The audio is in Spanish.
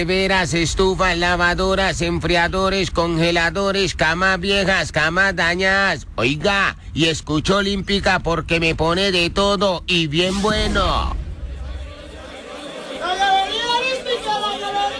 Neveras, estufas, lavadoras, enfriadores, congeladores, camas viejas, camas dañadas. Oiga, y escucho Olímpica porque me pone de todo y bien bueno. ¡La galería olímpica, la galería!